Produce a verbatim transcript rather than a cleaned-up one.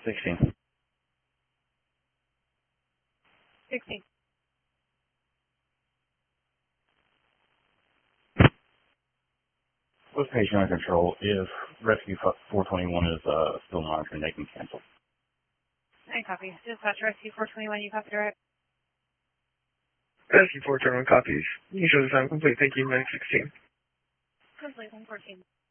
sixteen. sixteen. With patient under control, if Rescue four twenty-one is uh, still monitoring, they can cancel. I copy. Dispatch Rescue four twenty-one, you copy direct? Rescue four twenty-one copies. You show the time complete. Thank you, nine sixteen. Complete, one fourteen.